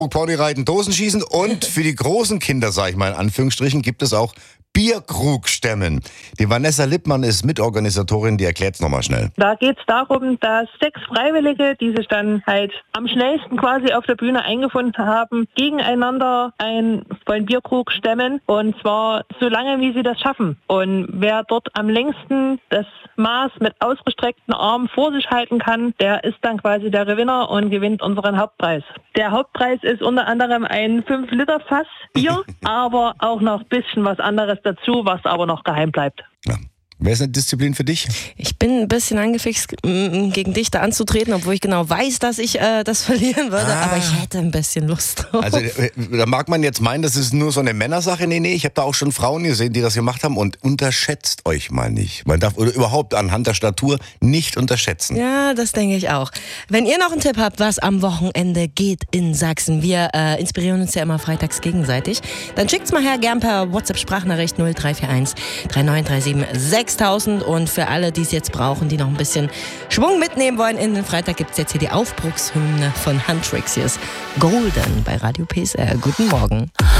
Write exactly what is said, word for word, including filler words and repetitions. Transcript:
Ponyreiten, Dosenschießen und für die großen Kinder, sage ich mal in Anführungsstrichen, gibt es auch Bierkrugstemmen. Die Vanessa Lippmann ist Mitorganisatorin, die erklärt es nochmal schnell. Da geht es darum, dass sechs Freiwillige, die sich dann halt am schnellsten quasi auf der Bühne eingefunden haben, gegeneinander einen vollen Bierkrug stemmen, und zwar so lange, wie sie das schaffen. Und wer dort am längsten das Maß mit ausgestreckten Armen vor sich halten kann, der ist dann quasi der Gewinner und gewinnt unseren Hauptpreis. Der Hauptpreis ist unter anderem ein fünf Liter Fass Bier, aber auch noch ein bisschen was anderes dazu, was aber noch geheim bleibt. Ja. Wer ist eine Disziplin für dich? Ich bin ein bisschen angefixt, gegen dich da anzutreten, obwohl ich genau weiß, dass ich äh, das verlieren würde, ah. aber ich hätte ein bisschen Lust drauf. Also da mag man jetzt meinen, das ist nur so eine Männersache. Nee, nee, ich habe da auch schon Frauen gesehen, die das gemacht haben, und unterschätzt euch mal nicht. Man darf oder überhaupt anhand der Statur nicht unterschätzen. Ja, das denke ich auch. Wenn ihr noch einen Tipp habt, was am Wochenende geht in Sachsen, wir äh, inspirieren uns ja immer freitags gegenseitig, dann schickt's mal her, gern per WhatsApp-Sprachnachricht null drei vier eins drei neun drei sieben sechstausend. Und für alle, die es jetzt brauchen, die noch ein bisschen Schwung mitnehmen wollen in den Freitag, gibt es jetzt hier die Aufbruchshymne von Huntrix. Hier ist Golden bei Radio P S R. Guten Morgen.